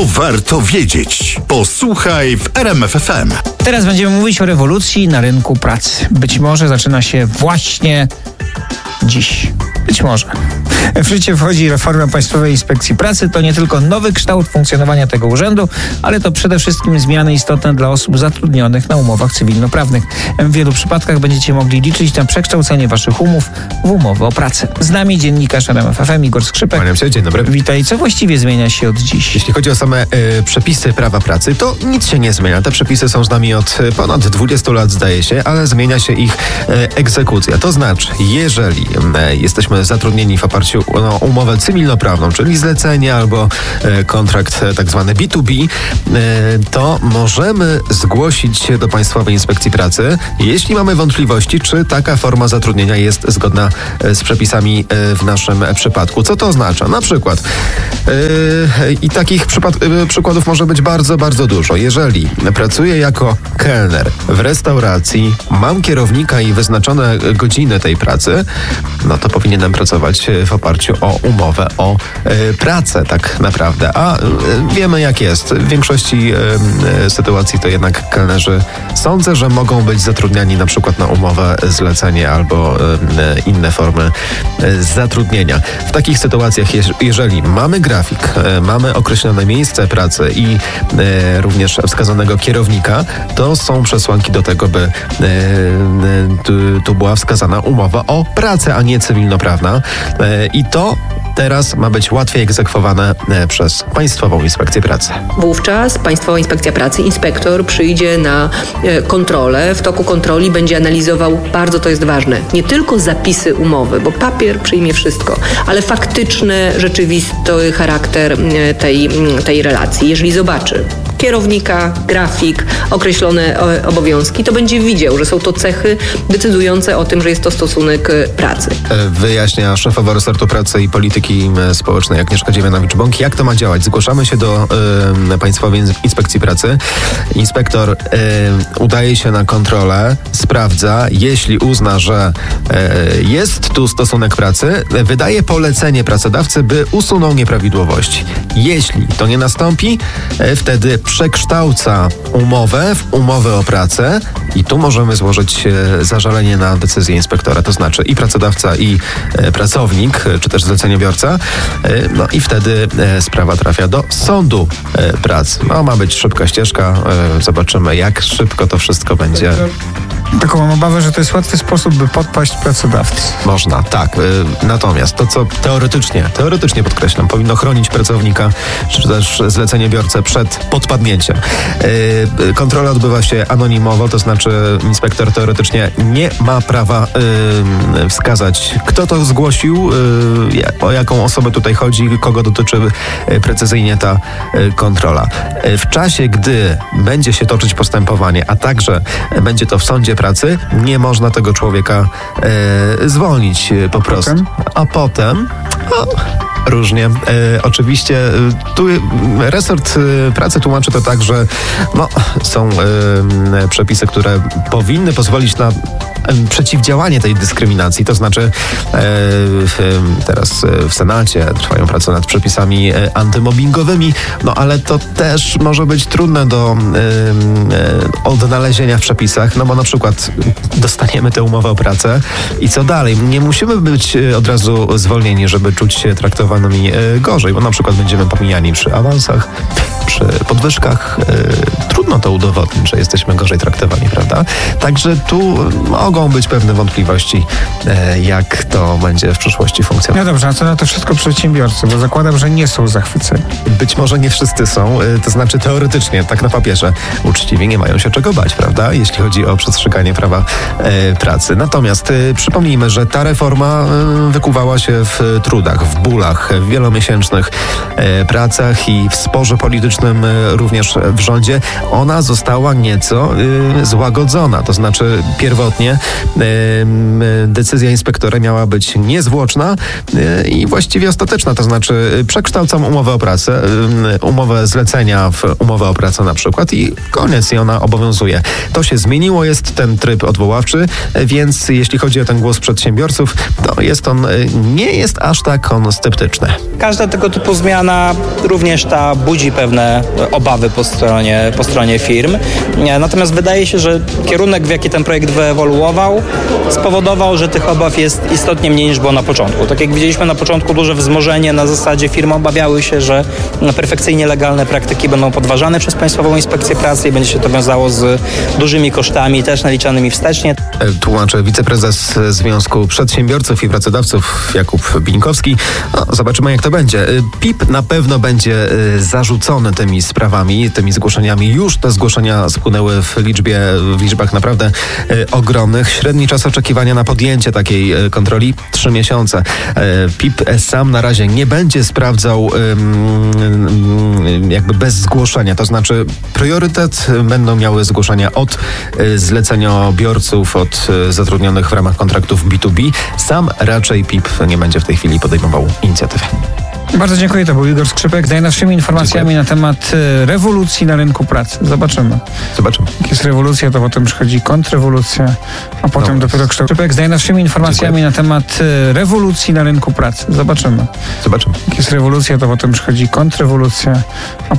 warto wiedzieć. Posłuchaj w RMF FM. Teraz będziemy mówić o rewolucji na rynku pracy. Być może zaczyna się właśnie dziś. Być może. W życie wchodzi reforma Państwowej Inspekcji Pracy. To nie tylko nowy kształt funkcjonowania tego urzędu, ale to przede wszystkim zmiany istotne dla osób zatrudnionych na umowach cywilnoprawnych. W wielu przypadkach będziecie mogli liczyć na przekształcenie waszych umów w umowy o pracę. Z nami dziennikarz RMF FM Igor Skrzypek. Kłaniam się, dzień dobry. Witaj. Co właściwie zmienia się od dziś? Jeśli chodzi o same przepisy prawa pracy, to nic się nie zmienia. Te przepisy są z nami od ponad 20 lat, zdaje się, ale zmienia się ich egzekucja. To znaczy, jeżeli jesteśmy zatrudnieni w oparciu o umowę cywilnoprawną, czyli zlecenie albo kontrakt tak zwany B2B, to możemy zgłosić się do Państwowej Inspekcji Pracy, jeśli mamy wątpliwości, czy taka forma zatrudnienia jest zgodna z przepisami w naszym przypadku. Co to oznacza? Na przykład i takich przykładów może być bardzo, bardzo dużo. Jeżeli pracuję jako kelner w restauracji, mam kierownika i wyznaczone godziny tej pracy, no to powinienem pracować w oparciu o umowę o pracę tak naprawdę. A wiemy jak jest. W większości sytuacji to jednak kelnerzy sądzę, że mogą być zatrudniani na przykład na umowę zlecenie albo inne formy zatrudnienia. W takich sytuacjach, jeżeli mamy grafik, mamy określone miejsce pracy i również wskazanego kierownika, to są przesłanki do tego, by tu była wskazana umowa o pracę, a nie cywilnoprawna. I to teraz ma być łatwiej egzekwowane przez Państwową Inspekcję Pracy. Wówczas Państwowa Inspekcja Pracy, inspektor przyjdzie na kontrolę. W toku kontroli będzie analizował, bardzo to jest ważne, nie tylko zapisy umowy, bo papier przyjmie wszystko, ale faktyczny, rzeczywisty charakter tej relacji. Jeżeli zobaczy kierownika, grafik, określone obowiązki, to będzie widział, że są to cechy decydujące o tym, że jest to stosunek pracy. Wyjaśnia szefowa resortu pracy i polityki społecznej Agnieszka Dziewianowicz-Bąk. Jak to ma działać? Zgłaszamy się do Państwowej Inspekcji Pracy. Inspektor udaje się na kontrolę, sprawdza, jeśli uzna, że jest tu stosunek pracy, wydaje polecenie pracodawcy, by usunął nieprawidłowości. Jeśli to nie nastąpi, wtedy przekształca umowę w umowę o pracę i tu możemy złożyć zażalenie na decyzję inspektora, to znaczy i pracodawca, i pracownik, czy też zleceniobiorca, no i wtedy sprawa trafia do sądu pracy. No, ma być szybka ścieżka, zobaczymy jak szybko to wszystko będzie. Taką mam obawę, że to jest łatwy sposób, by podpaść pracodawcy. Można, tak. Natomiast to, co teoretycznie podkreślam, powinno chronić pracownika, czy też zleceniobiorcę przed podpadnięciem. Kontrola odbywa się anonimowo, to znaczy inspektor teoretycznie nie ma prawa wskazać, kto to zgłosił, o jaką osobę tutaj chodzi, kogo dotyczy precyzyjnie ta kontrola. W czasie, gdy będzie się toczyć postępowanie, a także będzie to w sądzie pracy, nie można tego człowieka zwolnić po prostu. A potem różnie. Oczywiście tu resort pracy tłumaczy to tak, że są przepisy, które powinny pozwolić na przeciwdziałanie tej dyskryminacji. To znaczy teraz w Senacie trwają prace nad przepisami antymobbingowymi, ale to też może być trudne do odnalezienia w przepisach, bo na przykład dostaniemy tę umowę o pracę i co dalej? Nie musimy być od razu zwolnieni, żeby czuć się traktowanymi gorzej, bo na przykład będziemy pomijani przy awansach, przy podwyżkach. Trudno to udowodnić, że jesteśmy gorzej traktowani, prawda? Także tu mogą być pewne wątpliwości, jak to będzie w przyszłości funkcjonować. No dobrze, a co na to wszystko przedsiębiorcy? Bo zakładam, że nie są zachwyceni. Być może nie wszyscy są, to znaczy teoretycznie, tak na papierze, uczciwi nie mają się czego bać, prawda? Jeśli chodzi o przestrzeganie prawa pracy. Natomiast przypomnijmy, że ta reforma wykuwała się w trudach, w bólach, w wielomiesięcznych pracach i w sporze politycznym również w rządzie. Ona ona została nieco złagodzona. To znaczy pierwotnie decyzja inspektora miała być niezwłoczna i właściwie ostateczna. To znaczy przekształcam umowę o pracę, umowę zlecenia w umowę o pracę na przykład i koniec, i ona obowiązuje. To się zmieniło, jest ten tryb odwoławczy, więc jeśli chodzi o ten głos przedsiębiorców, to jest on, nie jest aż tak sceptyczny. Każda tego typu zmiana, również ta budzi pewne obawy po stronie firm. Natomiast wydaje się, że kierunek, w jaki ten projekt wyewoluował, spowodował, że tych obaw jest istotnie mniej niż było na początku. Tak jak widzieliśmy na początku, duże wzmożenie na zasadzie firmy obawiały się, że perfekcyjnie legalne praktyki będą podważane przez Państwową Inspekcję Pracy i będzie się to wiązało z dużymi kosztami, też naliczanymi wstecznie. Tłumaczy wiceprezes Związku Przedsiębiorców i Pracodawców Jakub Bińkowski. No, zobaczymy, jak to będzie. PIP na pewno będzie zarzucony tymi sprawami, tymi zgłoszeniami. Już te zgłoszenia spłynęły w liczbach naprawdę ogromnych. Średni czas oczekiwania na podjęcie takiej kontroli 3 miesiące. PIP sam na razie nie będzie sprawdzał jakby bez zgłoszenia. To znaczy priorytet będą miały zgłoszenia od zleceniobiorców, od zatrudnionych w ramach kontraktów B2B. Sam raczej PIP nie będzie w tej chwili podejmował inicjatywy. Bardzo dziękuję. To był Igor Skrzypek z najnowszymi informacjami na temat rewolucji na rynku pracy. Zobaczymy. Jak jest rewolucja, to potem przychodzi kontrrewolucja, a potem dopiero kształt. Skrzypek z najnowszymi informacjami na temat rewolucji na rynku pracy. Zobaczymy. Jak jest rewolucja, to potem przychodzi kontrrewolucja, a